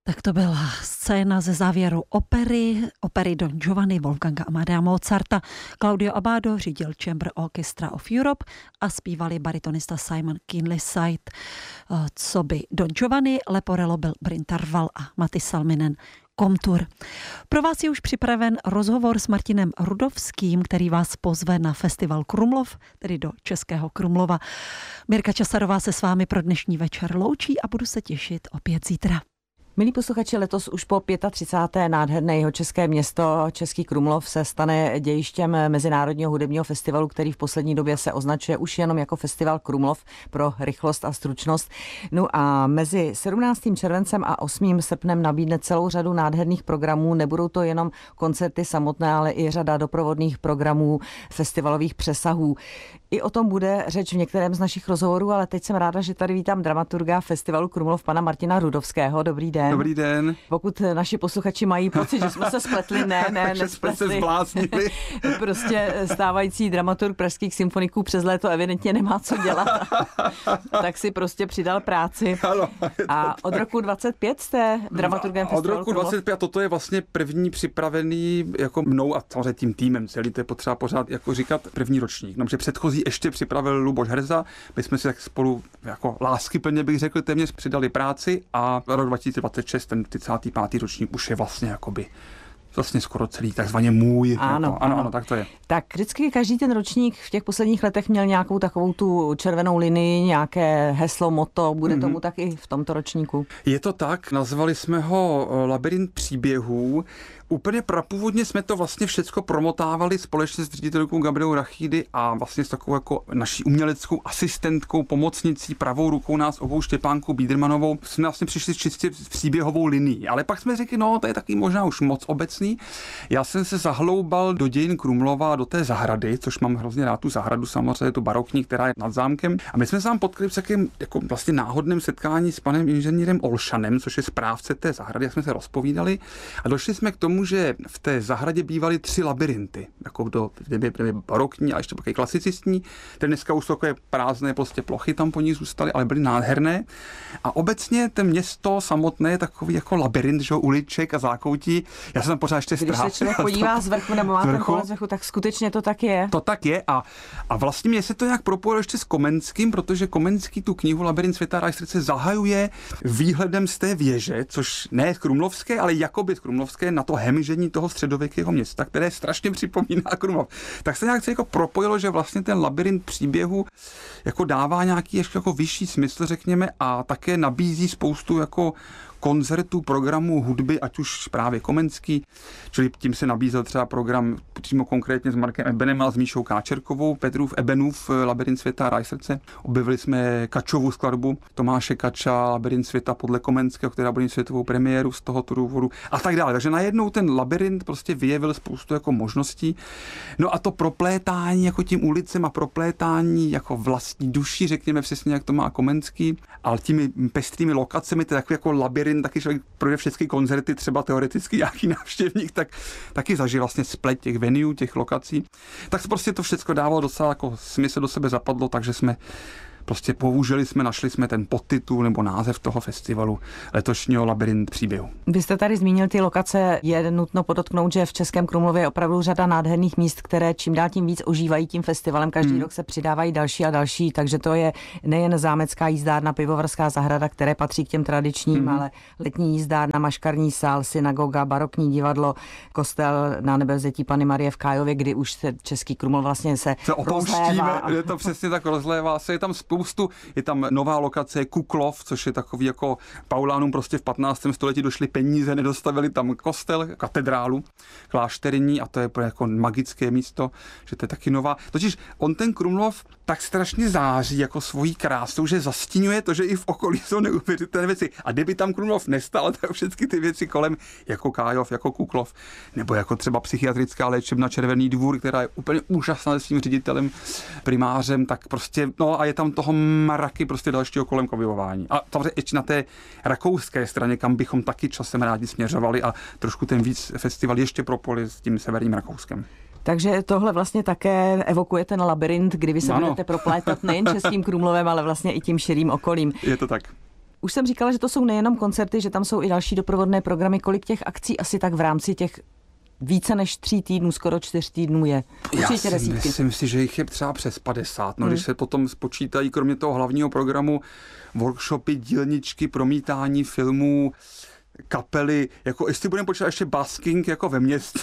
Tak to byla scéna ze závěru opery Don Giovanni Wolfganga Amadea Mozarta. Claudio Abbado řídil Chamber Orchestra of Europe a zpívali baritonista Simon Kinley-Side. Co by Don Giovanni, Leporello byl Brintarval a Matti Salminen Komtur. Pro vás je už připraven rozhovor s Martinem Rudovským, který vás pozve na festival Krumlov, tedy do Českého Krumlova. Mirka Časarová se s vámi pro dnešní večer loučí a budu se těšit opět zítra. Milí posluchači, letos už po 35. nádherné jihočeské město Český Krumlov se stane dějištěm Mezinárodního hudebního festivalu, který v poslední době se označuje už jenom jako Festival Krumlov pro rychlost a stručnost. No a mezi 17. červencem a 8. srpnem nabídne celou řadu nádherných programů. Nebudou to jenom koncerty samotné, ale i řada doprovodných programů, festivalových přesahů. I o tom bude řeč v některém z našich rozhovorů, ale teď jsem ráda, že tady vítám dramaturga Festivalu Krumlov, pana Martina Rudovského. Dobrý den. Dobrý den. Pokud naši posluchači mají pocit, že jsme se spletli, nespletli. Prostě stávající dramaturg pražských symfoniků přes léto evidentně nemá co dělat. Tak si prostě přidal práci. Ano, a od roku 25 jste dramaturgem Festivalu Od roku 25, toto je vlastně první připravený jako mnou a samozřejmě tím týmem celý, to je potřeba pořád jako říkat první ročník. No, že předchozí ještě připravil Luboš Herza, my jsme si tak spolu jako láskyplně bych řekl téměř přidali práci a rok 2026, ten 35. ročník už je vlastně jakoby vlastně skoro celý takzvaně můj. Ano, ano, tak to je. Tak vždycky každý ten ročník v těch posledních letech měl nějakou takovou tu červenou linii, nějaké heslo, motto. Bude tomu tak i v tomto ročníku? Je to tak, nazvali jsme ho Labyrint příběhů. Úplně prapůvodně jsme to vlastně všecko promotávali společně s ředitelkou Gabrielou Rachídy a vlastně s takovou jako naší uměleckou asistentkou, pomocnicí, pravou rukou nás obou Štěpánkou Biedermanovou. Jsme vlastně přišli čistě s příběhovou linií, ale pak jsme řekli, no to je taky možná už moc obecný. Já jsem se zahloubal do dějin Krumlova, do té zahrady, což mám hrozně rád tu zahradu, samozřejmě tu barokní, která je nad zámkem. A my jsme se tam potkali v takém jako vlastně náhodném setkání s panem inženýrem Olšanem, což je správce té zahrady, jak jsme se rozpovídali a došli jsme k tomu, že v té zahradě bývaly 3 labyrinty, jako barokní a ještě také klasicistní. Ten dneska už jsou takové prázdné prostě plochy tam po nich zůstaly, ale byly nádherné. A obecně ten město samotné je takový jako labyrint, že uliček a zákoutí. Já jsem tam pořád ještě Když se člověk podívá z vrchu nebo má ten pohled z vrchu, tak skutečně to tak je. To tak je a vlastně mě se to nějak propojilo ještě s Komenským, protože Komenský tu knihu Labyrint světa ráj srdce zahajuje výhledem z té věže, což ne z krumlovské, ale jakoby z krumlovské na to hemžení toho středověkého města, které strašně připomíná Krumlov. Tak se nějak se jako propojilo, že vlastně ten labyrint příběhu jako dává nějaký ještě jako vyšší smysl, řekněme, a také nabízí spoustu jako koncertů, programů, hudby, ať už právě Komenský, čili tím se nabízel třeba program přímo konkrétně s Markem Ebenem a s Míšou Káčerkovou, Petrův Ebenův Labyrint světa ráj srdce. Objevili jsme Kačovu skladbu Tomáše Kača, Labyrint světa podle Komenského, která bude světovou premiéru z tohoto důvodu a tak dále. Takže najednou ten labyrint prostě vyjevil spoustu jako možností. No a to proplétání jako tím ulicem a proplétání jako vlastní duší, řekněme přesně, jak to má Komenský, ale těmi pestrými lokacemi, to je takový jako labyrint, taky člověk projde všechny koncerty, třeba teoreticky nějaký návštěvník, tak taky zažije vlastně splet těch venuů, těch lokací. Tak prostě to všechno dávalo docela jako smysl, do sebe zapadlo, takže jsme prostě našli jsme ten podtitul nebo název toho festivalu letošního Labyrint příběhu. Vy jste tady zmínil ty lokace, je nutno podotknout, že v Českém Krumlově je opravdu řada nádherných míst, které čím dál tím víc ožívají tím festivalem. Každý rok se přidávají další a další, takže to je nejen zámecká jízdárna, pivovarská zahrada, které patří k těm tradičním, ale letní jízdárna, maškarní sál, synagoga, barokní divadlo, kostel na Nebevzetí Panny Marie v Kájově, kdy už se Český Krumlov vlastně se rozlévá. Je to přesně tak, rozlévá se, je tam je tam nová lokace Kuklov, což je takový jako Paulánům prostě v 15. století došly peníze, nedostavili tam kostel, katedrálu klášterní a to je jako magické místo, že to je taky nová. Totiž on ten Krumlov tak strašně září jako svojí krásou, že zastínuje to, že i v okolí jsou neuvěřitelné věci. A kdyby tam Krumlov nestal, tak všechny ty věci kolem, jako Kájov, jako Kuklov, nebo jako třeba psychiatrická léčebna Červený dvůr, která je úplně úžasná se svým ředitelem, primářem, tak prostě, no a je tam toho mraky prostě dalšího kolem objevování. A samozřejmě ještě na té rakouské straně, kam bychom taky časem rádi směřovali a trošku ten víc festival ještě propojili s tím severním Rakouskem. Takže tohle vlastně také evokuje ten labyrint, kdy vy se budete proplétat nejen Českým Krumlovem, ale vlastně i tím širým okolím. Je to tak. Už jsem říkala, že to jsou nejenom koncerty, že tam jsou i další doprovodné programy. Kolik těch akcí asi tak v rámci těch více než 3 týdnů, skoro 4 týdnů je? Určitě desítky. Myslím si, že jich je třeba přes 50. No, když se potom spočítají, kromě toho hlavního programu, workshopy, dílničky, promítání filmů, kapely, jako jestli budeme počítat ještě basking jako ve městě,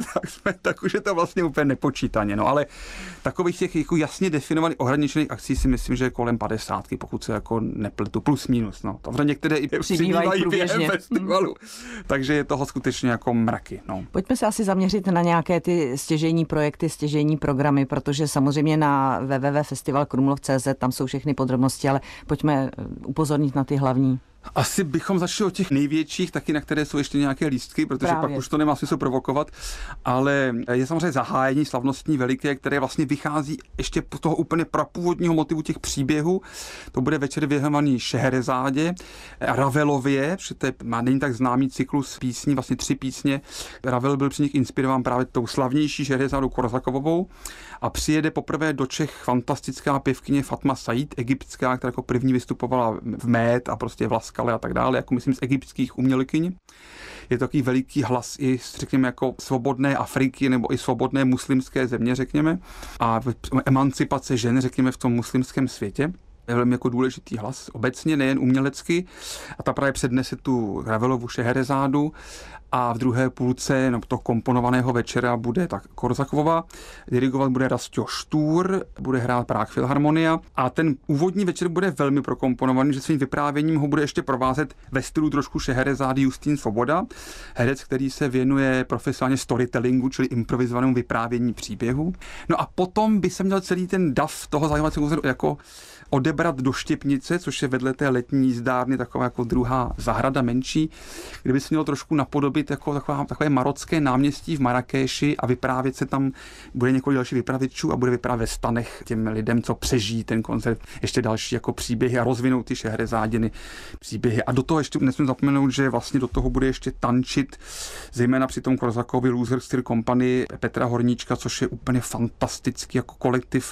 tak už je to vlastně úplně nepočítaně. No, ale takových těch jako jasně definovaných ohraničených akcí si myslím, že je kolem 50, pokud se jako nepletu, plus minus. No. To některé i přibývají během festivalu. Takže je toho skutečně jako mraky. No. Pojďme se asi zaměřit na nějaké ty stěžejní projekty, stěžejní programy, protože samozřejmě na www.festivalkrumlov.cz tam jsou všechny podrobnosti, ale pojďme upozornit na ty hlavní. Asi bychom začali od těch největších, taky na které jsou ještě nějaké lístky, protože pak už to nemá smysl provokovat, ale je samozřejmě zahájení slavnostní veliké, které vlastně vychází ještě z toho úplně prapůvodního motivu těch příběhů. To bude večer věnovaný Šeherezádě, Ravelově, protože to není tak známý cyklus písní, vlastně 3 písně. Ravel byl při nich inspirován právě tou slavnější Šeherezádou Korzakovovou a přijede poprvé do Čech fantastická pěvkyně Fatma Said, egyptská, která jako první vystupovala v Med a prostě Vlaskale a tak dále, jako myslím z egyptských umělkyň. Je to takový veliký hlas i, řekněme, jako svobodné Afriky nebo i svobodné muslimské země, řekněme, a emancipace žen, řekněme, v tom muslimském světě. Je velmi jako důležitý hlas obecně, nejen umělecky. A ta právě přednese tu Ravelovu Šeherezádu a v druhé půlce toho komponovaného večera bude tak Korzakovova, dirigovat bude Rastio Štúr, bude hrát Prague Filharmonia a ten úvodní večer bude velmi prokomponovaný, že svým vyprávěním ho bude ještě provázet ve stylu trošku Šeherezády Justín Svoboda, herec, který se věnuje profesionálně storytellingu, čili improvizovanému vyprávění příběhu. No a potom by se měl celý ten dav toho zajímavého koncertu jako odebrat do Štěpnice, což je vedle té letní jízdárny taková jako druhá zahrada menší, kde by se mělo trošku napodobit jako takové marocké náměstí v Marrakeši a vyprávět se tam, bude několik dalších vypravěčů a bude vyprávět ve stanech těm lidem, co přežijí ten koncert, ještě další jako příběhy a rozvinou ty Šeherezádiny příběhy. A do toho ještě nesmím zapomenout, že vlastně do toho bude ještě tančit, zejména při tom Korzakovi Loser Steer Company Petra Horníčka, což je úplně fantastický jako kolektiv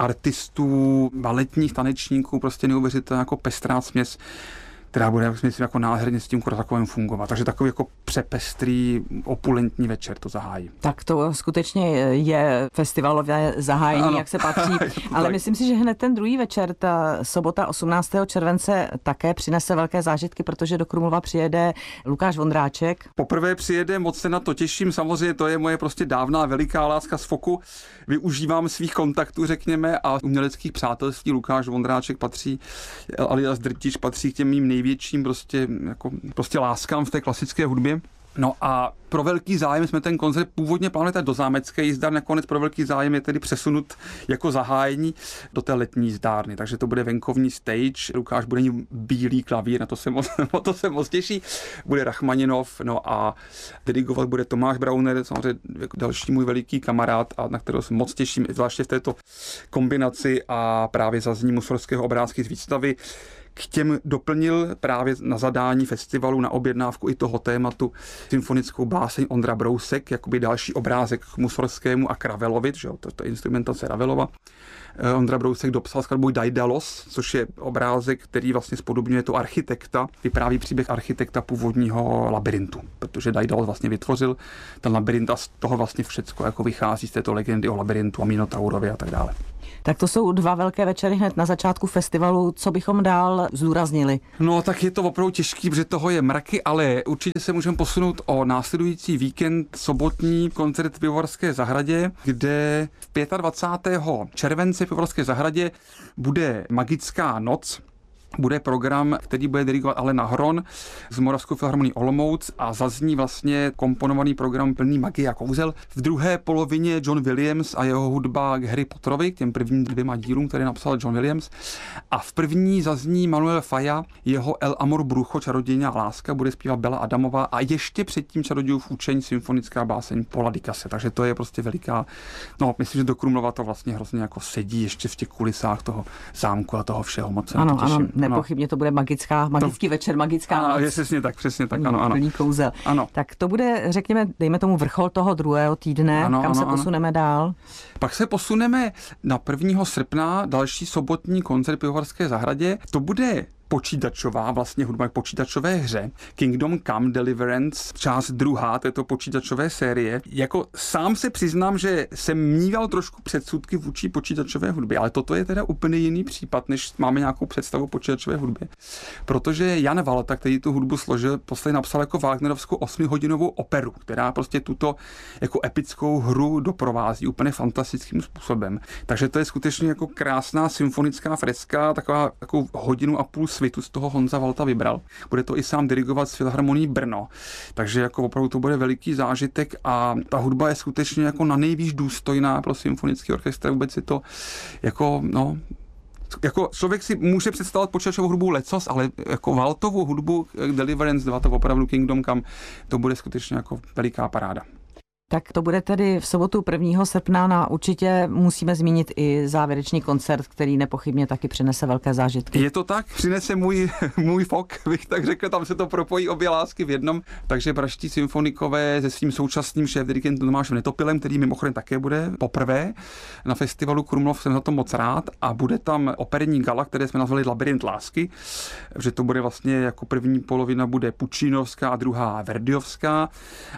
artistů, baletních tanečníků, prostě neuvěřitelná jako pestrá směs, která bude, myslím, jako nádherně s tím Korzakovem fungovat. Takže takový jako přepestrý, opulentní večer to zahájí. Tak to skutečně je festivalové zahájení, ano, jak se patří. Ale myslím si, že hned ten druhý večer, ta sobota 18. července, také přinese velké zážitky, protože do Krumlova přijede Lukáš Vondráček. Poprvé přijede, moc se na to těším. Samozřejmě to je moje prostě dávná veliká láska z Foku. Využívám svých kontaktů, řekněme, a uměleckých přátelství. Lukáš Vondráček patří, alias Drtič, patří k těm mým největším prostě láskám v té klasické hudbě. No a pro velký zájem jsme ten koncert původně plánovali do zámecké jízdárny, nakonec pro velký zájem je tedy přesunut jako zahájení do té letní jízdárny. Takže to bude venkovní stage, Lukáš bude bílý klavír, na to se moc těší, bude Rachmaninov, no a dirigovat bude Tomáš Brauner, samozřejmě další můj veliký kamarád, a na kterého se moc těším, zvláště v této kombinaci, a právě zazní Mussorgského obrázky z výstavy. K těm doplnil právě na zadání festivalu na objednávku i toho tématu symfonickou báseň Ondra Brousek, jakoby další obrázek k Mussorskému a k Ravelovi, že jo, to je instrumentace Ravelova. Ondra Brousek dopsal skladbu Daidalos, což je obrázek, který vlastně spodobňuje to architekta, vypráví příběh architekta původního labyrintu, protože Daidalos vlastně vytvořil ten labyrint a z toho vlastně všecko jako vychází z této legendy o labyrintu a Minotaurovi a tak dále. Tak to jsou 2 velké večery hned na začátku festivalu. Co bychom dál zdůraznili? No tak je to opravdu těžký, protože toho je mraky, ale určitě se můžeme posunout o následující víkend, sobotní koncert v Pivovarské zahradě, kde 25. července v Pivovarské zahradě bude Magická noc. Bude program, který bude dirigovat Alena Hron z Moravskou filharmonii Olomouc a zazní vlastně komponovaný program plný magie a kouzel. V druhé polovině John Williams a jeho hudba k Harry Potterovi, k těm prvním 2 dílům, které napsal John Williams. A v první zazní Manuel Falla, jeho El Amor Brucho, čarodějná láska, bude zpívat Bela Adamová a ještě předtím Čarodějův učení, symfonická báseň Paula Dicase. Takže to je prostě veliká, no myslím, že do Krumlova to vlastně hrozně jako sedí ještě v těch kulisách toho zámku a toho všeho. Moc se na to těším. Nepochybně to bude magický večer, magická noc. Přesně tak, ano. Plný kouzel. Ano. Tak to bude, řekněme, dejme tomu vrchol toho druhého týdne, kam se posuneme dál. Pak se posuneme na 1. srpna, další sobotní koncert v Pivovarské zahradě. To bude počítačová vlastně hudba k počítačové hře. Kingdom Come Deliverance, část 2 této počítačové série. Jako sám se přiznám, že jsem mýval trošku předsudky vůči počítačové hudbě, ale toto je teda úplně jiný případ, než máme nějakou představu o počítačové hudbě. Protože Jan Valta, který tu hudbu složil, posledně napsal jako wagnerovskou 8hodinovou operu, která prostě tuto jako epickou hru doprovází úplně fantastickým způsobem. Takže to je skutečně jako krásná symfonická freska, taková jako 1,5 hodiny svitu z toho Honza Valta vybral. Bude to i sám dirigovat s Filharmonií Brno. Takže jako opravdu to bude veliký zážitek a ta hudba je skutečně jako na nejvíc důstojná pro symfonický orchestr. Vůbec je to jako člověk si může představovat počítačovou hudbu lecos, ale jako Valtovu hudbu Deliverance 2, to opravdu Kingdom Come, to bude skutečně jako veliká paráda. Tak to bude tedy v sobotu 1. srpna. Určitě musíme zmínit i závěrečný koncert, který nepochybně taky přinese velké zážitky. Je to tak, přinese můj fok, bych tak řekl, tam se to propojí obě lásky v jednom. Takže pražští symfonikové se svým současným šéfdirigentem Tomášem Netopilem, který mimochodem také bude poprvé na festivalu Krumlov, jsem za to moc rád, a bude tam operní gala, které jsme nazvali Labyrint lásky, že to bude vlastně jako první polovina bude Pučínovská a druhá Verdiovská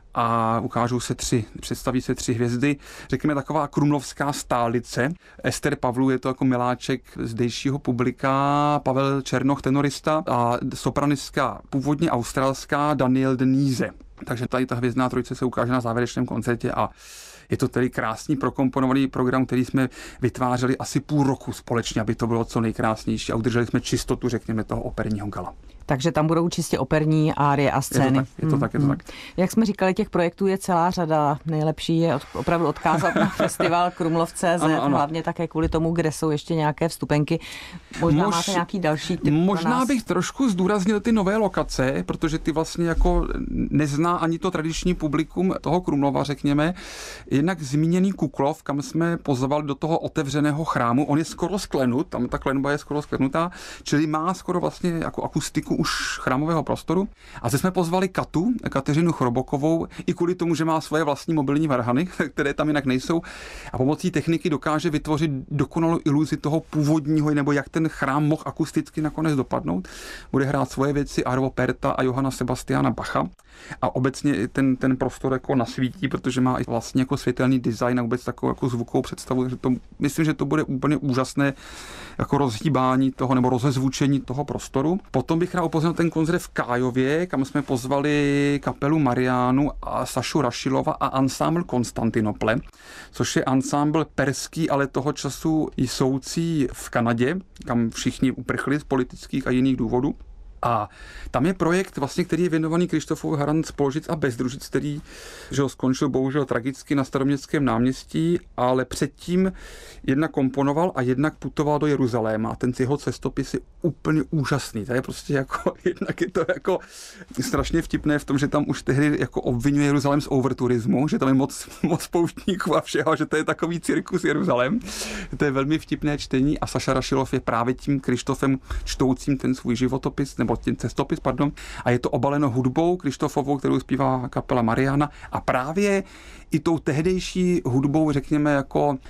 a ukážou se představí se 3 hvězdy, řekněme taková krumlovská stálice. Ester Pavlů je to jako miláček zdejšího publika, Pavel Černoch, tenorista, a sopranistka původně australská Danielle Denise. Takže tady ta hvězdná trojice se ukáže na závěrečném koncertě a je to tedy krásný prokomponovaný program, který jsme vytvářeli asi půl roku společně, aby to bylo co nejkrásnější a udrželi jsme čistotu, řekněme, toho operního gala. Takže tam budou čistě operní árie a scény. Je to tak. Jak jsme říkali, těch projektů je celá řada. Nejlepší je opravdu odkázat na festival Krumlov.cz, hlavně také kvůli tomu, kde jsou ještě nějaké vstupenky. Možná máte nějaký další tip Možná bych trošku zdůraznil ty nové lokace, protože ty vlastně jako nezná ani to tradiční publikum toho Krumlova, řekněme. Jednak zmíněný Kuklov, kam jsme pozvali do toho otevřeného chrámu. On je skoro sklenut, tam ta klenba je skoro sklenutá, čili má skoro vlastně jako akustiku už chrámového prostoru. A zde jsme pozvali Kateřinu Chrobokovou, i kvůli tomu, že má svoje vlastní mobilní varhany, které tam jinak nejsou. A pomocí techniky dokáže vytvořit dokonalou iluzi toho původního, nebo jak ten chrám mohl akusticky nakonec dopadnout. Bude hrát svoje věci Arvo Perta a Johanna Sebastiana Bacha. A obecně ten prostor jako nasvítí, protože má i vlastně jako světelný design a vůbec takovou jako zvukovou představu. Takže myslím, že to bude úplně úžasné jako rozhýbání toho nebo rozezvučení toho prostoru. Potom bych rád upozornil ten koncert v Kájově, kam jsme pozvali kapelu Mariánu a Sašu Rašilova a ansámbl Konstantinople, což je ansámbl perský, ale toho času jsoucí v Kanadě, kam všichni uprchli z politických a jiných důvodů. A tam je projekt, vlastně, který je věnovaný Krištofovi Harant z Polžic a Bezdružic, který skončil bohužel tragicky na Staroměstském náměstí, ale předtím jednak komponoval a jednak putoval do Jeruzaléma. A ten jeho cestopis je úplně úžasný. To je prostě jako, jednak je to jako strašně vtipné v tom, že tam už tehdy jako obvinuje Jeruzalém z overturismu, že tam je moc pouštníků a všeho, že to je takový cirkus Jeruzalém. To je velmi vtipné čtení a Saša Rašilov je právě tím Krištofem čtoucím ten svůj životopis, nebo ten cestopis, a je to obaleno hudbou Krištofovou, kterou zpívá kapela Mariana a právě i tou tehdejší hudbou, řekněme, jako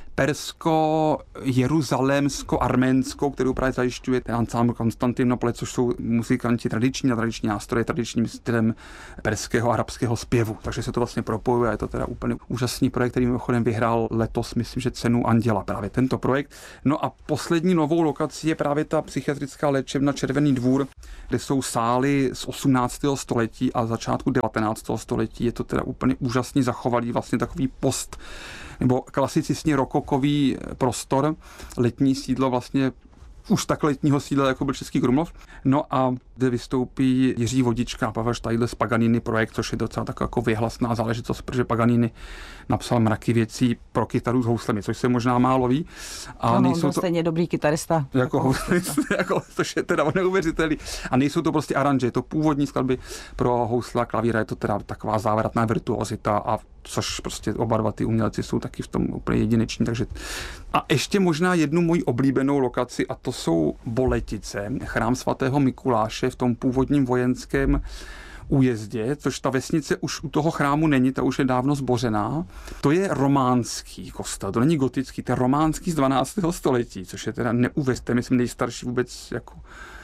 persko-jeruzalémsko-arménskou, kterou právě zajišťuje ten ansámbl Konstantinople, což jsou muzikanti tradiční nástroje tradičním stylem perského a arabského zpěvu. Takže se to vlastně propojuje a je to teda úplně úžasný projekt, který mimochodem vyhrál letos, myslím, že cenu Anděla, právě tento projekt. No a poslední novou lokací je právě ta psychiatrická léčebna Červený dvůr, kde jsou sály z 18. století a začátku 19. století. Je to teda úplně úžasný zachovalý vlastně takový nebo klasicistně rokokový prostor, letní sídlo vlastně už tak letního sídla, jako byl Český Krumlov. No a kde vystoupí Jiří Vodička a Pavel Štajdl z Paganini projekt, což je docela taková jako vyhlasná záležitost, protože Paganini napsal mraky věcí pro kytaru s houslemi, což se možná málo ví. A nejsou to stejně dobrý kytarista. Což je teda neuvěřitelný. A nejsou to prostě aranže, je to původní skladby pro housle a klavíra, je to teda taková závratná virtuozita a což prostě oba dva ty umělci jsou taky v tom úplně jedineční. Takže... A ještě možná jednu moji oblíbenou lokaci, a to jsou Boletice, chrám svatého Mikuláše v tom původním vojenském újezdě, což ta vesnice už u toho chrámu není, ta už je dávno zbořená. To je románský kostel, to není gotický, to je románský z 12. století, což je teda neuvěřitelné, myslím nejstarší vůbec jako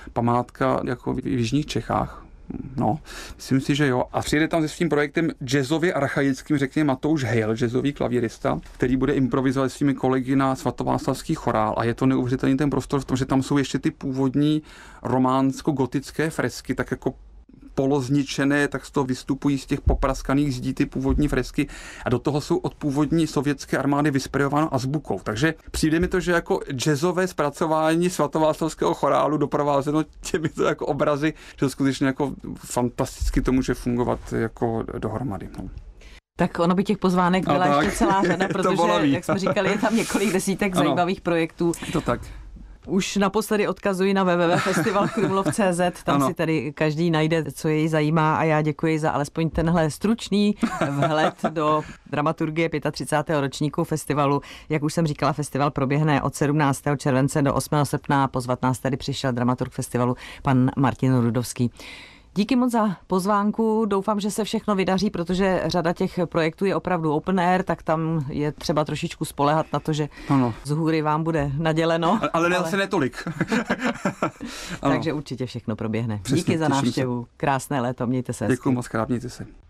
památka jako v jižních Čechách. No, myslím si, že jo. A přijde tam se svým projektem jazzově archaickým, řekněme Matouš Hejl, jazzový klavírista, který bude improvizovat svými kolegy na svatováclavský chorál. A je to neuvěřitelný ten prostor v tom, že tam jsou ještě ty původní románsko-gotické fresky, tak jako polozničené, tak z toho vystupují z těch popraskaných zdí ty původní fresky a do toho jsou od původní sovětské armády vysprejováno azbukou. Takže přijde mi to, že jako jazzové zpracování svatováclavského chorálu doprovázeno těmito jako obrazy, že to skutečně jako fantasticky to může fungovat jako dohromady. No. Tak ono by těch pozvánek byla ještě celá řada, protože, jak jsme říkali, je tam několik desítek zajímavých projektů. To tak. Už naposledy odkazuji na www.festivalkrumlov.cz, tam si tady každý najde, co jej zajímá, a já děkuji za alespoň tenhle stručný vhled do dramaturgie 35. ročníku festivalu. Jak už jsem říkala, festival proběhne od 17. července do 8. srpna. Pozvat nás tady přišel dramaturg festivalu pan Martin Rudovský. Díky moc za pozvánku, doufám, že se všechno vydaří, protože řada těch projektů je opravdu open air, tak tam je třeba trošičku spoléhat na to, že z hůry vám bude naděleno. Ale asi netolik. Takže určitě všechno proběhne. Přesně, díky za návštěvu, krásné léto, mějte se hezky. Děkuji moc krát, mějte se.